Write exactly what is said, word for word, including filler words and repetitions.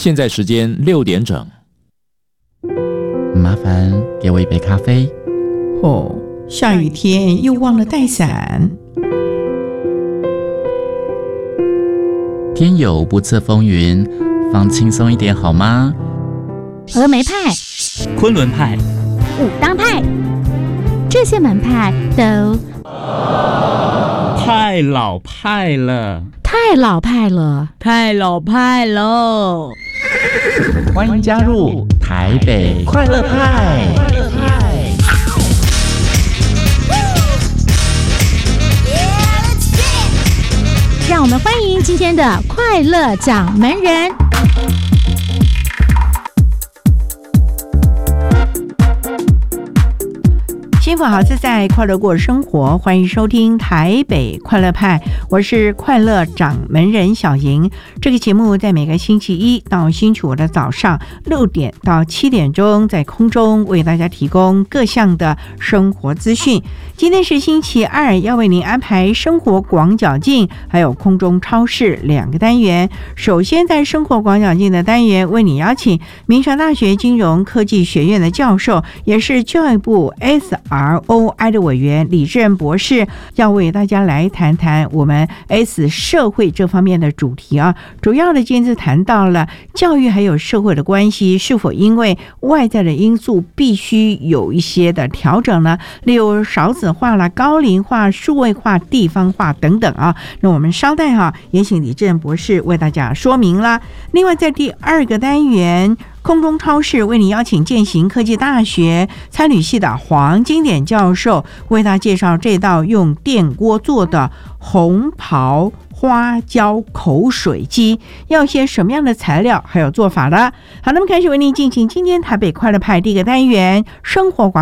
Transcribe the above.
现在时间六点整。 麻烦给我一杯咖啡。 哦，下雨天又忘了带伞。 天有不测风云，放轻松一点好吗？ 峨眉派、 昆仑派、 武当派，这些门派都太老派了， 太老派了， 太老派了。 欢迎加入台北快乐派。 让我们欢迎今天的快乐掌门人。 幸福好自在，快乐过生活，欢迎收听台北快乐派，我是快乐掌门人小莹。这个节目在每个星期一到星期五的早上六点到七点钟，在空中为大家提供各项的生活资讯。今天是星期二，要为您安排生活广角镜还有空中超市两个单元。首先在生活广角镜的单元，为你邀请民传大学金融科技学院的教授，也是教育部 S R O I 的委员李志仁博士，要为大家来谈谈我们 S 社会这方面的主题啊。主要的今次谈到了教育还有社会的关系是否因为外在的因素必须有一些的调整呢？例如少子化啦、高龄化、数位化、地方化等等啊。那我们稍待哈、啊，也请李志仁博士为大家说明啦。另外在第二个单元，空中超市为你邀请健行科技大学餐旅系的黄金典教授，为大家介绍这道用电锅做的红袍花椒口水鸡要些什么样的材料还有做法了。好，那么开始为您进行今天台北快乐派第一个单元生活广